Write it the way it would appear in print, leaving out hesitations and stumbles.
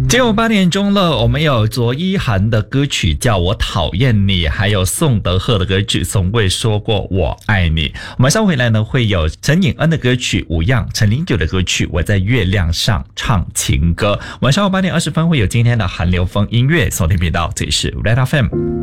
今晚8点钟了，我们有卓一涵的歌曲叫我讨厌你，还有宋德赫的歌曲从未说过我爱你。我们稍回来呢，会有陈颖恩的歌曲五样，陈零九的歌曲我在月亮上唱情歌。晚上8点20分会有今天的韩流风音乐锁定频道，这里是 Red FM。